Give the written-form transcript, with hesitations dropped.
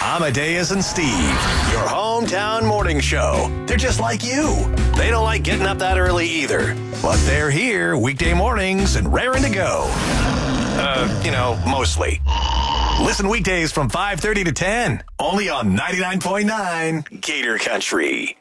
Amadeus and Steve, your hometown morning show. They're just like you. They don't like getting up that early either. But they're here weekday mornings and raring to go. Mostly. Listen weekdays from 5:30 to 10, only on 99.9 Gator Country.